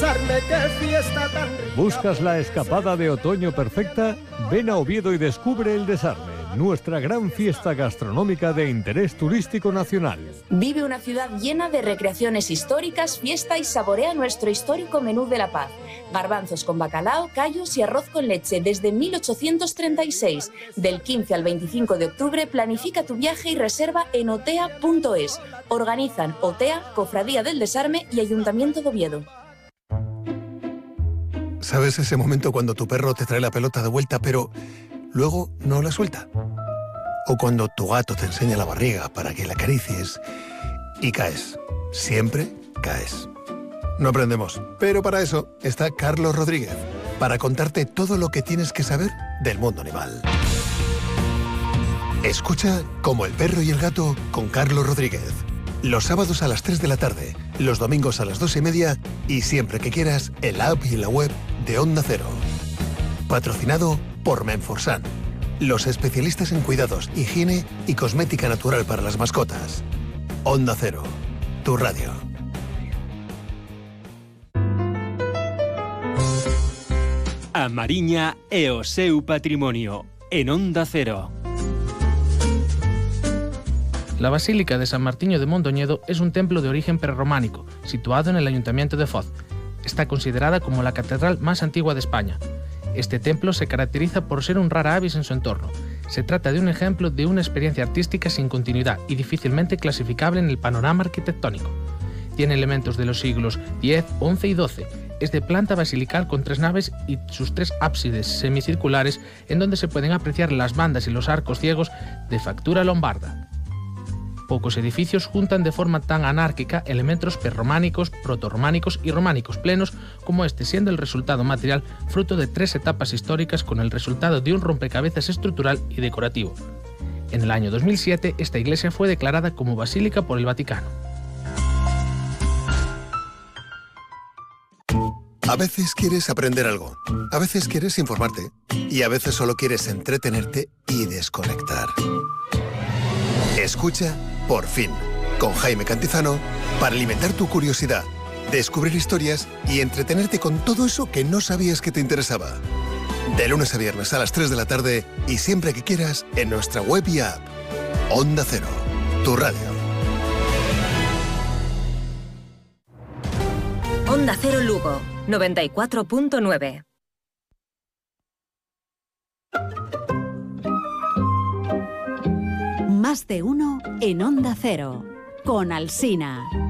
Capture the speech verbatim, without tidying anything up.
Desarme, qué fiesta tan rica. ¿Buscas la escapada de otoño perfecta? Ven a Oviedo y descubre el Desarme, nuestra gran fiesta gastronómica de interés turístico nacional. Vive una ciudad llena de recreaciones históricas, fiesta y saborea nuestro histórico menú de la paz. Garbanzos con bacalao, callos y arroz con leche desde mil ochocientos treinta y seis. Del quince al veinticinco de octubre planifica tu viaje y reserva en otea punto es. Organizan OTEA, Cofradía del Desarme y Ayuntamiento de Oviedo. ¿Sabes ese momento cuando tu perro te trae la pelota de vuelta pero luego no la suelta? O cuando tu gato te enseña la barriga para que la acaricies y caes. Siempre caes. No aprendemos, pero para eso está Carlos Rodríguez, para contarte todo lo que tienes que saber del mundo animal. Escucha Como el perro y el gato con Carlos Rodríguez. Los sábados a las tres de la tarde, los domingos a las dos y media y siempre que quieras en la app y en la web de Onda Cero. Patrocinado por Menforsan, los especialistas en cuidados, higiene y cosmética natural para las mascotas. Onda Cero, tu radio. A Mariña e o seu patrimonio, en Onda Cero. La Basílica de San Martiño de Mondoñedo es un templo de origen prerrománico, situado en el Ayuntamiento de Foz. Está considerada como la catedral más antigua de España. Este templo se caracteriza por ser un rara avis en su entorno. Se trata de un ejemplo de una experiencia artística sin continuidad y difícilmente clasificable en el panorama arquitectónico. Tiene elementos de los siglos diez, once y doce. Es de planta basilical con tres naves y sus tres ábsides semicirculares, en donde se pueden apreciar las bandas y los arcos ciegos de factura lombarda. Pocos edificios juntan de forma tan anárquica elementos prerrománicos, protorrománicos y románicos plenos como este, siendo el resultado material fruto de tres etapas históricas con el resultado de un rompecabezas estructural y decorativo. En el año dos mil siete, esta iglesia fue declarada como basílica por el Vaticano. A veces quieres aprender algo, a veces quieres informarte y a veces solo quieres entretenerte y desconectar. Escucha Por Fin, con Jaime Cantizano, para alimentar tu curiosidad, descubrir historias y entretenerte con todo eso que no sabías que te interesaba. De lunes a viernes a las tres de la tarde y siempre que quieras en nuestra web y app. Onda Cero, tu radio. Onda Cero Lugo, noventa y cuatro punto nueve. Más de uno en Onda Cero, con Alsina.